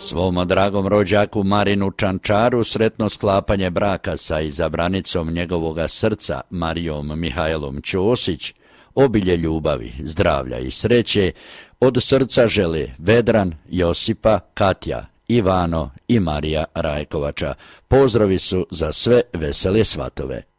Svom dragom rođaku Marinu Čančaru sretno sklapanje braka sa izabranicom njegovoga srca Marijom Mihajlom Ćosić, obilje ljubavi, zdravlja i sreće, od srca žele Vedran, Josipa, Katja, Ivano i Marija Rajkovača. Pozdravi su za sve vesele svatove.